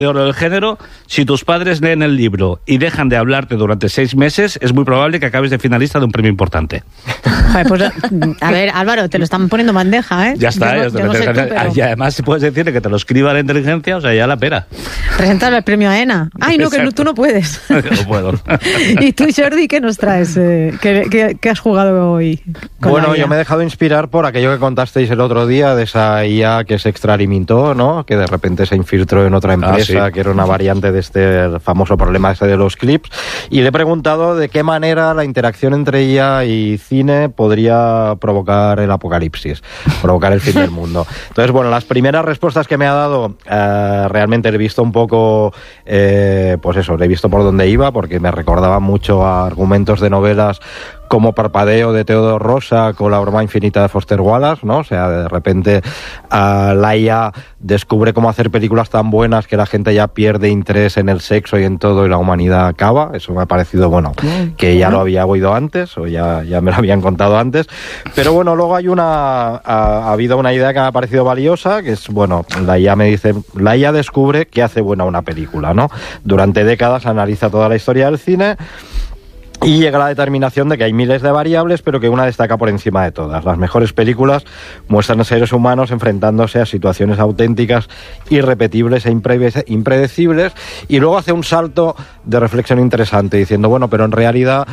de oro del género, si tus padres leen el libro y dejan de hablarte durante 6 meses, es muy probable que acabes de finalista de un premio importante. Joder, pues, a ver, Álvaro, te lo están poniendo en bandeja, ¿eh? Ya está, yo no sé tú, pero... Y además si puedes decirle que te lo escriba la inteligencia, o sea, ya la pera. Presentarle el premio a ENA. Ay, no, que tú no puedes. No puedo. ¿Y tú, Jordi, qué nos traes? ¿Qué has jugado hoy? Bueno, yo me he dejado inspirar por aquello que contasteis el otro día, de esa IA que se extralimitó, ¿no? Que de repente se infiltró en otra empresa, sí, que era una variante de este famoso problema ese de los clips, y le he preguntado de qué manera la interacción entre IA y cine podría provocar el apocalipsis, provocar el fin del mundo. Entonces, bueno, las primeras respuestas que me ha dado, realmente he visto un poco, pues eso, le he visto por dónde iba, porque me recordaba mucho a argumentos de novelas como Parpadeo de Teodoro Rosa con La broma infinita de Foster Wallace, ¿no? O sea, de repente la IA descubre cómo hacer películas tan buenas que la gente ya pierde interés en el sexo y en todo y la humanidad acaba. Eso me ha parecido, bueno, que ya lo había oído antes o ya me lo habían contado antes. Pero bueno, luego hay ha habido una idea que me ha parecido valiosa, que es, bueno, la IA descubre qué hace buena una película, ¿no? Durante décadas analiza toda la historia del cine y llega a la determinación de que hay miles de variables, pero que una destaca por encima de todas. Las mejores películas muestran a seres humanos enfrentándose a situaciones auténticas, irrepetibles e impredecibles, y luego hace un salto de reflexión interesante, diciendo, bueno, pero en realidad,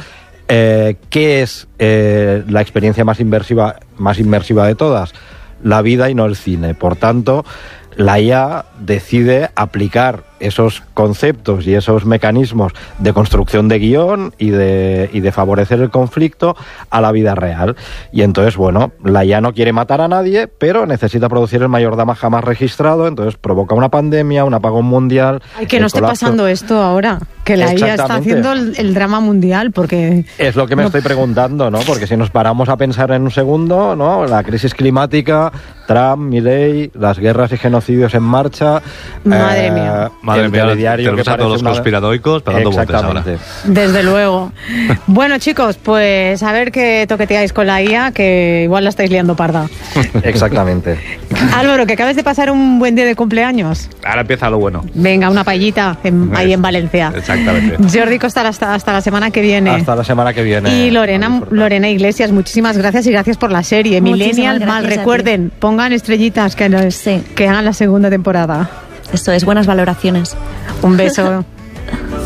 ¿qué es la experiencia más inmersiva de todas? La vida y no el cine. Por tanto, la IA decide aplicar esos conceptos y esos mecanismos de construcción de guión y de favorecer el conflicto a la vida real. Y entonces, bueno, la IA no quiere matar a nadie, pero necesita producir el mayor drama jamás registrado, entonces provoca una pandemia, un apagón mundial. Ay, que no esté pasando esto ahora, que la IA está haciendo el drama mundial, porque... Es lo que me estoy preguntando, ¿no? Porque si nos paramos a pensar en un segundo, ¿no? La crisis climática, Trump, Milei, las guerras y genocidios en marcha... Madre mía. Madre mía, tenemos a todos los conspiranoicos dando vueltas ahora. Desde luego. Bueno, chicos, pues a ver qué toqueteáis con la IA, que igual la estáis liando parda. Exactamente. Álvaro, que acabes de pasar un buen día de cumpleaños. Ahora empieza lo bueno. Venga, una paellita ahí en Valencia. Exactamente. Jordi Costa, hasta la semana que viene. Hasta la semana que viene. Y Lorena Iglesias, muchísimas gracias y gracias por la serie. Millennial Mal, recuerden, pongan estrellitas que hagan la segunda temporada. Eso es, buenas valoraciones. Un beso.